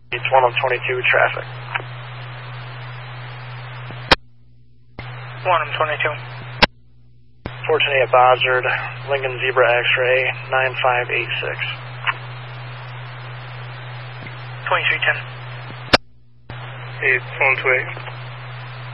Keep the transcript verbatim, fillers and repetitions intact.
It's one on twenty-two traffic. one on twenty-two. fourteen eight Buzzard, Lincoln Zebra X-ray, nine five eight six. twenty-three ten. It's one two eight.